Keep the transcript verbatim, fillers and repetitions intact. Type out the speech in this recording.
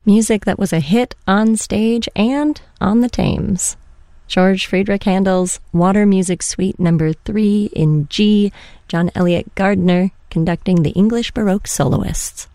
Music that was a hit on stage and on the Thames. George Friedrich Handel's Water Music Suite Number three in G, John Eliot Gardiner conducting the English Baroque soloists.